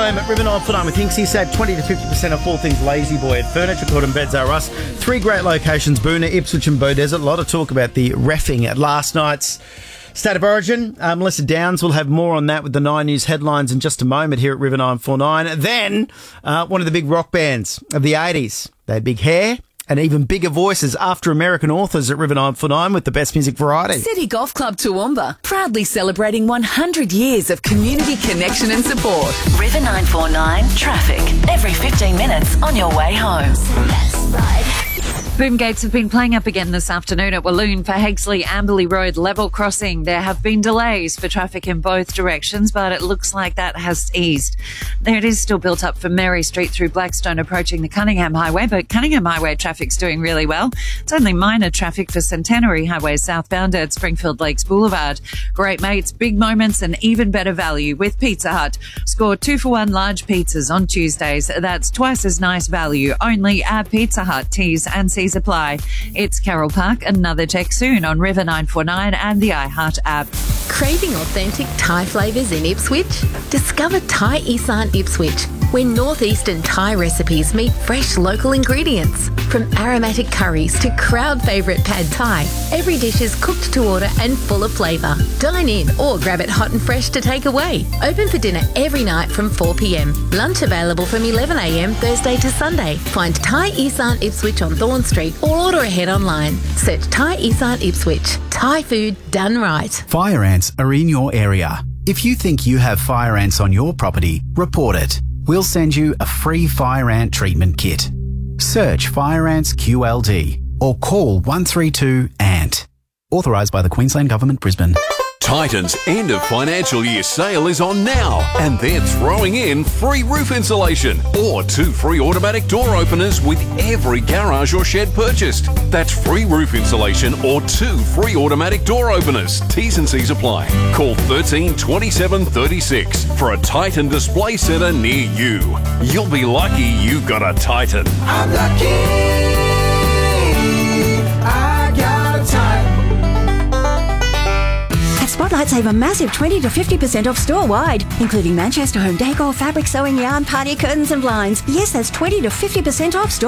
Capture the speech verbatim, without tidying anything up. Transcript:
home at River nine four nine with Hinksy. Save twenty to fifty percent off all things Lazy Boy at Furniture Court and Beds R Us. Three great locations, Boona, Ipswich and Beaudesert. A lot of talk about the reffing at last night's State of Origin. Uh, Melissa Downs will have more on that with the Nine News headlines in just a moment here at River nine four nine. Then, uh, one of the big rock bands of the eighties. They had big hair and even bigger voices, After American Authors at River nine four nine with the best music variety. City Golf Club Toowoomba, proudly celebrating one hundred years of community connection and support. River nine four nine traffic. Every fifteen minutes on your way home. Boom gates have been playing up again this afternoon at Walloon for Hakesley Amberley Road level crossing. There have been delays for traffic in both directions, but it looks like that has eased. There it is still built up for Mary Street through Blackstone approaching the Cunningham Highway, but Cunningham Highway traffic's doing really well. It's only minor traffic for Centenary Highway southbound at Springfield Lakes Boulevard. Great mates, big moments and even better value with Pizza Hut. Score two for one large pizzas on Tuesdays. That's twice as nice value only at Pizza Hut. T's and C's apply. It's Carol Park. Another check soon on River nine four nine and the iHeart app. Craving authentic Thai flavours in Ipswich? Discover Thai Isan Ipswich, where northeastern Thai recipes meet fresh local ingredients. From aromatic curries to crowd favourite pad Thai, every dish is cooked to order and full of flavour. Dine in or grab it hot and fresh to take away. Open for dinner every night from four p.m. Lunch available from eleven a.m. Thursday to Sunday. Find Thai Isan Ipswich on Thorn Street or order ahead online. Search Thai Isan Ipswich. Thai food done right. Fire ants are in your area. If you think you have fire ants on your property, report it. We'll send you a free fire ant treatment kit. Search Fire Ants Q L D or call one three two A N T. Authorised by the Queensland Government, Brisbane. Titan's end of financial year sale is on now, and they're throwing in free roof insulation or two free automatic door openers with every garage or shed purchased. That's free roof insulation or two free automatic door openers. T's and C's apply. Call thirteen twenty-seven thirty-six for a Titan display centre near you. You'll be lucky you got a Titan. I'm lucky I got a Titan. Spotlight save a massive twenty to fifty percent off store-wide, including Manchester Home Decor, fabric, sewing yarn, party curtains and blinds. Yes, that's twenty to fifty percent off store.